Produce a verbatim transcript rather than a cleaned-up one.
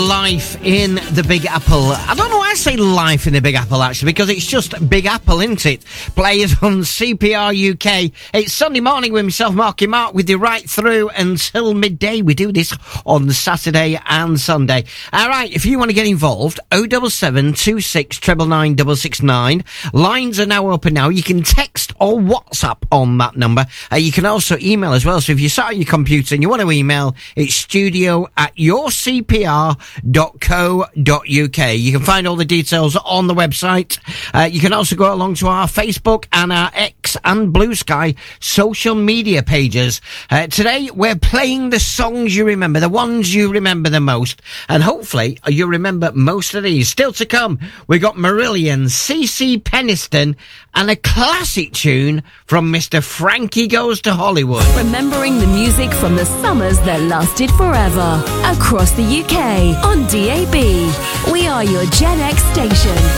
life in the Big Apple. I don't know why I say life in the Big Apple, actually, because it's just Big Apple, isn't it? Players on C P R U K. It's Sunday morning with myself, Marky Mark, with you right through until midday. We do this on Saturday and Sunday. All right, if you want to get involved, oh seven seven two six nine nine nine six six nine. Lines are now open now. You can text or WhatsApp on that number. Uh, you can also email as well. So if you sat on your computer and you want to email, it's studio at your c p r dot co dot u k. You can find all the details on the website. Uh, you can also go along to our Facebook and our X and Blue Sky social media pages. Uh, today, we're playing the songs you remember, the ones you remember the most. And hopefully, you remember most of these. Still to come, we got Marillion, C C Peniston, and a classic tune from Mister Frankie Goes to Hollywood. Remembering the music from the summers that lasted forever. Across the U K, on D A B. We are your Gen X station.